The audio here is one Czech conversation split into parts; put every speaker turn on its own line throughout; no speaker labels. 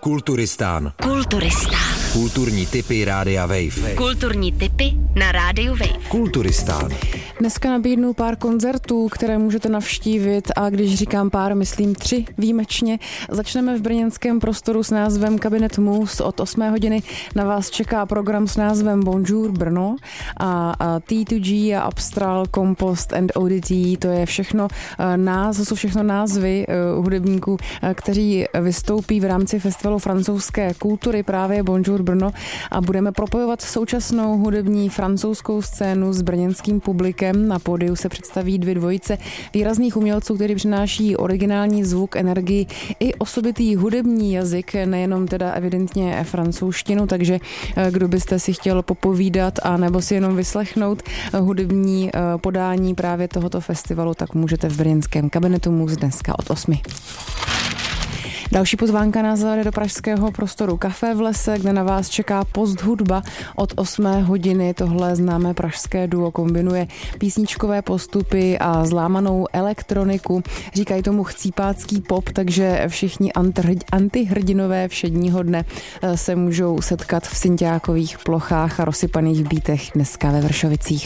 Kulturistán.
Kulturistán.
Kulturní tipy Rádia Wave.
Kulturní tipy na Rádiu Wave.
Kulturistán.
Dneska nabídnu pár koncertů, které můžete navštívit, a když říkám pár, myslím 3 výjimečně. Začneme v brněnském prostoru s názvem Kabinet Muse. Od 8 hodiny na vás čeká program s názvem Bonjour Brno a T2G a Abstral, Compost and ODT. To je všechno jsou všechno názvy hudebníků, kteří vystoupí v rámci festivalu francouzské kultury právě Bonjour Brno, a budeme propojovat současnou hudební francouzskou scénu s brněnským publikem. Na pódiu se představí 2 dvojice výrazných umělců, který přináší originální zvuk, energii i osobitý hudební jazyk, nejenom teda evidentně francouzštinu, takže kdo byste si chtěl popovídat a nebo si jenom vyslechnout hudební podání právě tohoto festivalu, tak můžete v brněnském Kabinetu Muse dneska od 8. Další pozvánka nás zavede do pražského prostoru Café v lese, kde na vás čeká posthudba od 8 hodiny. Tohle známé pražské duo kombinuje písničkové postupy a zlámanou elektroniku. Říkají tomu chcípácký pop, takže všichni antihrdinové všedního dne se můžou setkat v synťákových plochách a rozsypaných bítech dneska ve Vršovicích.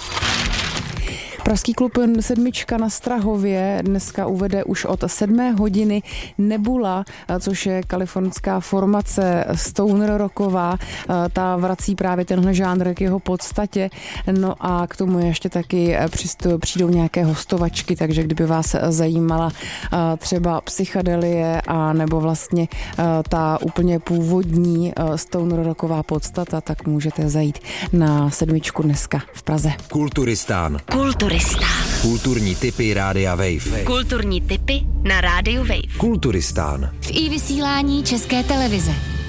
Pražský klub Sedmička na Strahově dneska uvede už od 7 hodiny Nebula, což je kalifornská formace stoner rocková. Ta vrací právě tenhle žánr k jeho podstatě. No a k tomu ještě taky přijdou nějaké hostovačky, takže kdyby vás zajímala třeba psychedelie a nebo vlastně ta úplně původní stoner rocková podstata, tak můžete zajít na Sedmičku dneska v Praze.
Kulturistán. Kulturní tipy Rádia Wave.
Kulturní tipy na Rádiu Wave.
Kulturistán.
V iVysílání České televize.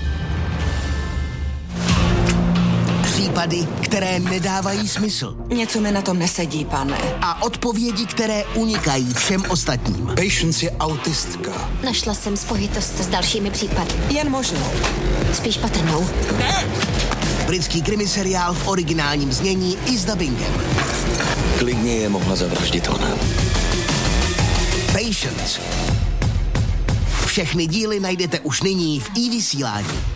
Případy, které nedávají smysl.
Něco mi na tom nesedí, pane.
A odpovědi, které unikají všem ostatním.
Patience je autistka.
Našla jsem spojitost s dalšími případy.
Jen možnou.
Spíš patrnou.
Ne! Britský krimiseriál v originálním znění i s dabingem.
Klidně je mohla zavraždit ona.
Patience. Všechny díly najdete už nyní v iVysílání.